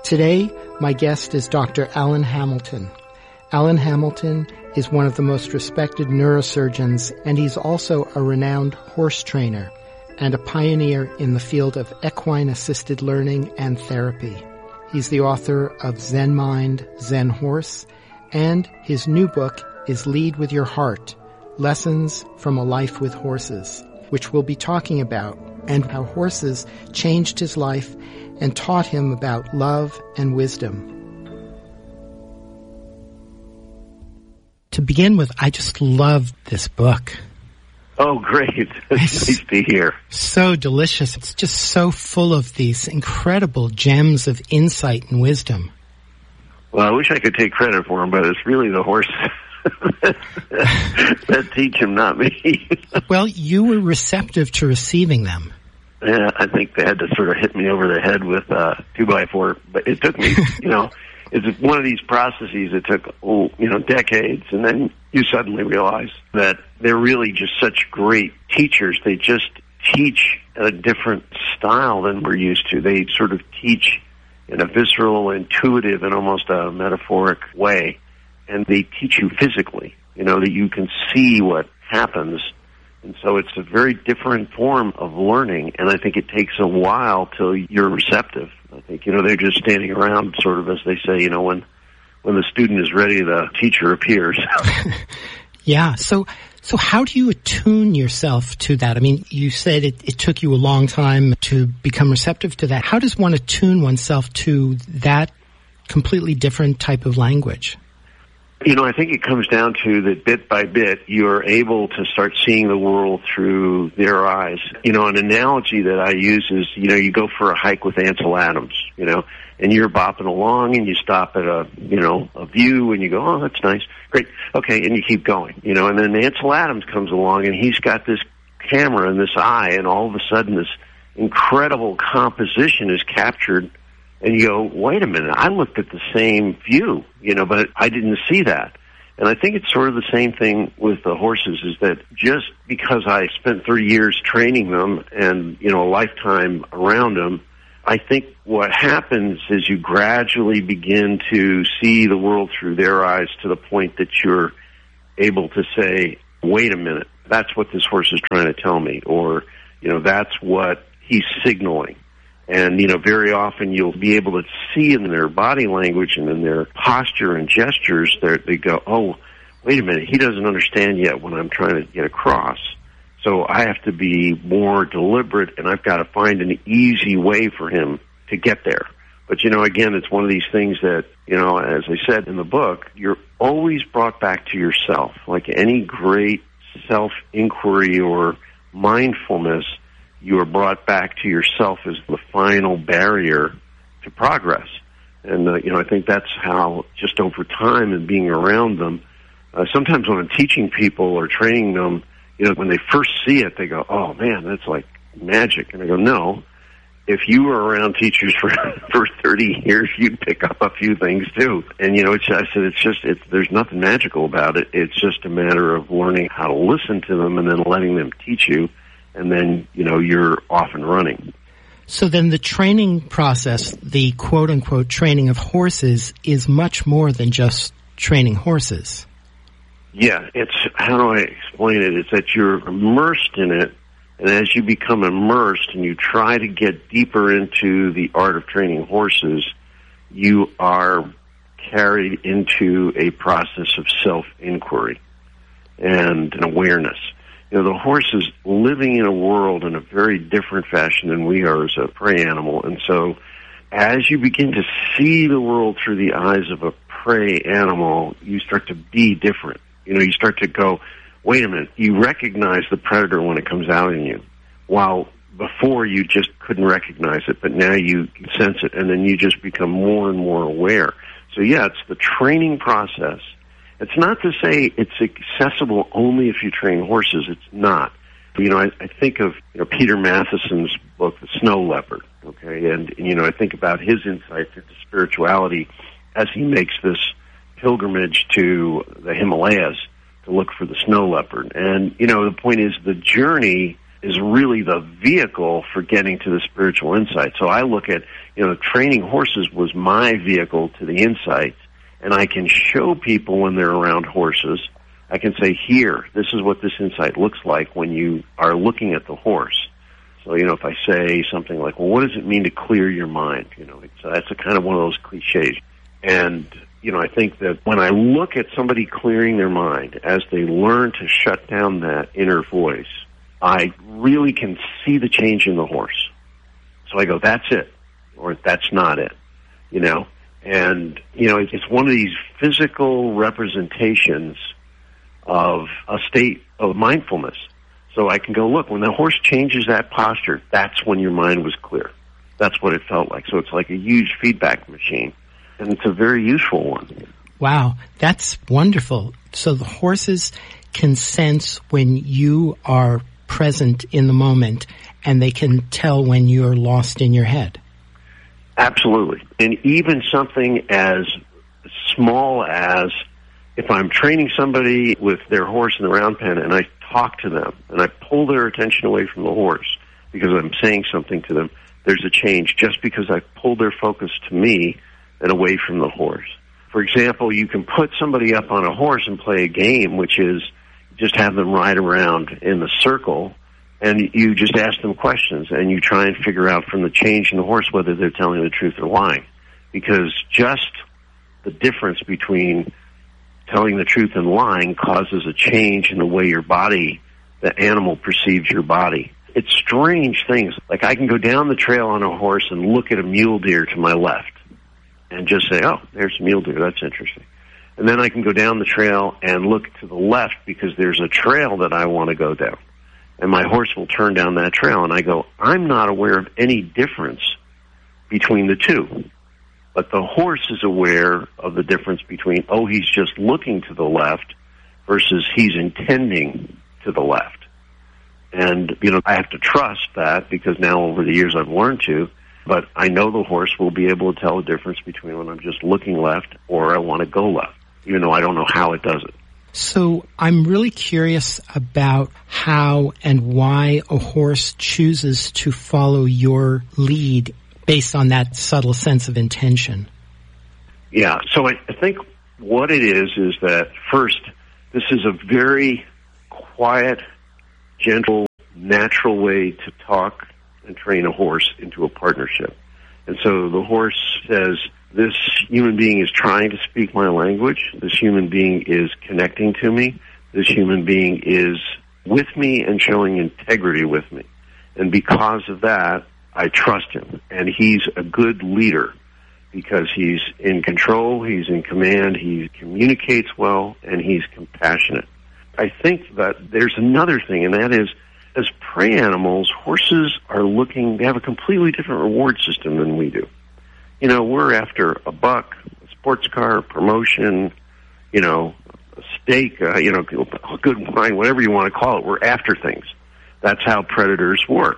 Today, my guest is Dr. Alan Hamilton. Alan Hamilton is one of the most respected neurosurgeons, and he's also a renowned horse trainer and a pioneer in the field of equine-assisted learning and therapy. He's the author of Zen Mind, Zen Horse, and his new book is Lead with Your Heart, Lessons from a Life with Horses, which we'll be talking about, and how horses changed his life and taught him about love and wisdom. To begin with, I just love this book. Oh, great. It's nice to hear. So delicious. It's just so full of these incredible gems of insight and wisdom. Well, I wish I could take credit for them, but it's really the horses that teach them, not me. Well, you were receptive to receiving them. Yeah, I think they had to sort of hit me over the head with a 2x4, but it took me, it's one of these processes that took, decades, and then you suddenly realize that they're really just such great teachers. They just teach at a different style than we're used to. They sort of teach in a visceral, intuitive, and almost a metaphoric way, and they teach you physically, that you can see what happens. And so it's a very different form of learning, and I think it takes a while till you're receptive. I think, they're just standing around sort of, as they say, when the student is ready, the teacher appears. Yeah, so how do you attune yourself to that? I mean, you said it took you a long time to become receptive to that. How does one attune oneself to that completely different type of language? I think it comes down to that bit by bit, you're able to start seeing the world through their eyes. An analogy that I use is, you go for a hike with Ansel Adams, and you're bopping along and you stop at a view and you go, oh, that's nice. Great. Okay. And you keep going, and then Ansel Adams comes along and he's got this camera and this eye, and all of a sudden this incredible composition is captured. And you go, wait a minute, I looked at the same view, but I didn't see that. And I think it's sort of the same thing with the horses, is that just because I spent 30 years training them and, a lifetime around them, I think what happens is you gradually begin to see the world through their eyes to the point that you're able to say, wait a minute, that's what this horse is trying to tell me, or, that's what he's signaling. And, very often you'll be able to see in their body language and in their posture and gestures that they go, oh, wait a minute, he doesn't understand yet what I'm trying to get across. So I have to be more deliberate, and I've got to find an easy way for him to get there. But, again, it's one of these things that, as I said in the book, you're always brought back to yourself. Like any great self-inquiry or mindfulness, you are brought back to yourself as the final barrier to progress. And, I think that's how, just over time and being around them, sometimes when I'm teaching people or training them, when they first see it, they go, oh, man, that's like magic. And I go, no, if you were around teachers for 30 years, you'd pick up a few things, too. And, there's nothing magical about it. It's just a matter of learning how to listen to them and then letting them teach you. And then, you're off and running. So then the training process, the quote-unquote training of horses, is much more than just training horses. Yeah, how do I explain it? It's that you're immersed in it, and as you become immersed and you try to get deeper into the art of training horses, you are carried into a process of self-inquiry and an awareness. The horse is living in a world in a very different fashion than we are as a prey animal. And so as you begin to see the world through the eyes of a prey animal, you start to be different. You start to go, wait a minute, you recognize the predator when it comes out in you, while before you just couldn't recognize it, but now you can sense it, and then you just become more and more aware. So yeah, it's the training process. It's not to say it's accessible only if you train horses. It's not. I think of Peter Matheson's book, The Snow Leopard, okay? And I think about his insights into spirituality as he makes this pilgrimage to the Himalayas to look for the snow leopard. And, the point is the journey is really the vehicle for getting to the spiritual insight. So I look at, training horses was my vehicle to the insight, and I can show people when they're around horses, I can say, here, this is what this insight looks like when you are looking at the horse. So, if I say something like, well, what does it mean to clear your mind? So that's a kind of one of those cliches. And, I think that when I look at somebody clearing their mind, as they learn to shut down that inner voice, I really can see the change in the horse. So I go, that's it, or that's not it, And, it's one of these physical representations of a state of mindfulness. So I can go, look, when the horse changes that posture, that's when your mind was clear. That's what it felt like. So it's like a huge feedback machine, and it's a very useful one. Wow, that's wonderful. So the horses can sense when you are present in the moment, and they can tell when you're lost in your head. Absolutely. And even something as small as if I'm training somebody with their horse in the round pen and I talk to them and I pull their attention away from the horse because I'm saying something to them, there's a change just because I pulled their focus to me and away from the horse. For example, you can put somebody up on a horse and play a game, which is just have them ride around in the circle, and you just ask them questions, and you try and figure out from the change in the horse whether they're telling the truth or lying. Because just the difference between telling the truth and lying causes a change in the way your body, the animal, perceives your body. It's strange things. Like I can go down the trail on a horse and look at a mule deer to my left and just say, oh, there's a mule deer. That's interesting. And then I can go down the trail and look to the left because there's a trail that I want to go down. And my horse will turn down that trail. And I go, I'm not aware of any difference between the two. But the horse is aware of the difference between, oh, he's just looking to the left versus he's intending to the left. And, I have to trust that because now over the years I've learned to, but I know the horse will be able to tell the difference between when I'm just looking left or I want to go left, even though I don't know how it does it. So I'm really curious about how and why a horse chooses to follow your lead based on that subtle sense of intention. Yeah, so I think what it is that, first, this is a very quiet, gentle, natural way to talk and train a horse into a partnership. And so the horse says, this human being is trying to speak my language. This human being is connecting to me. This human being is with me and showing integrity with me. And because of that, I trust him. And he's a good leader because he's in control, he's in command, he communicates well, and he's compassionate. I think that there's another thing, and that is, as prey animals, horses are they have a completely different reward system than we do. We're after a buck, a sports car, a promotion, a steak, a good wine, whatever you want to call it. We're after things. That's how predators work.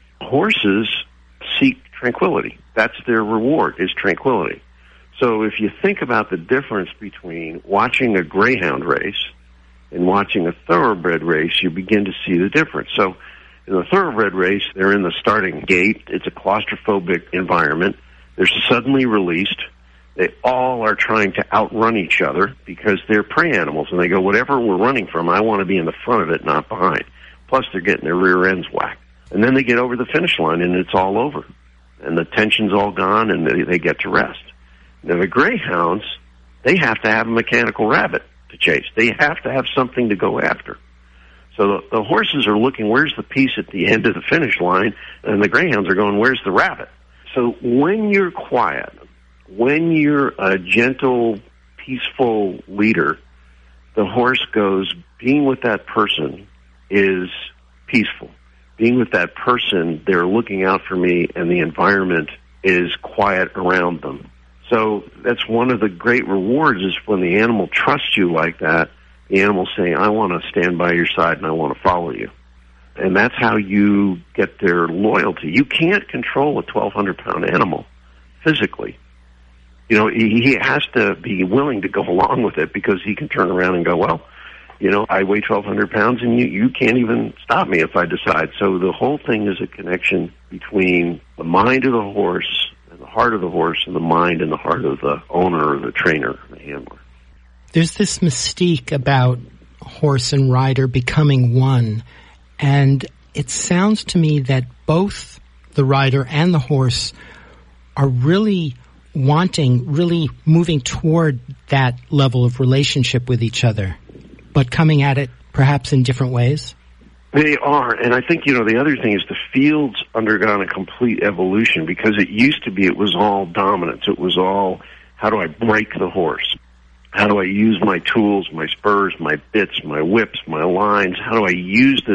Horses seek tranquility. That's their reward, is tranquility. So if you think about the difference between watching a greyhound race and watching a thoroughbred race, you begin to see the difference. So in the thoroughbred race, they're in the starting gate. It's a claustrophobic environment. They're suddenly released. They all are trying to outrun each other because they're prey animals, and they go, whatever we're running from, I want to be in the front of it, not behind. Plus, they're getting their rear ends whacked. And then they get over the finish line, and it's all over. And the tension's all gone, and they get to rest. Now, the greyhounds, they have to have a mechanical rabbit to chase. They have to have something to go after. So the horses are looking, where's the piece at the end of the finish line? And the greyhounds are going, where's the rabbit? So when you're quiet, when you're a gentle, peaceful leader, the horse goes, being with that person is peaceful. Being with that person, they're looking out for me, and the environment is quiet around them. So that's one of the great rewards is when the animal trusts you like that, the animal's saying, I want to stand by your side and I want to follow you. And that's how you get their loyalty. You can't control a 1,200-pound animal physically. He has to be willing to go along with it because he can turn around and go, well, You know, I weigh 1,200 pounds, and you can't even stop me if I decide. So the whole thing is a connection between the mind of the horse and the heart of the horse and the mind and the heart of the owner or the trainer, the handler. There's this mystique about horse and rider becoming one, and it sounds to me that both the rider and the horse are really moving toward that level of relationship with each other, but coming at it perhaps in different ways? They are, and I think, the other thing is the field's undergone a complete evolution, because it used to be it was all dominance. It was all, how do I break the horse? How do I use my tools, my spurs, my bits, my whips, my lines? How do I use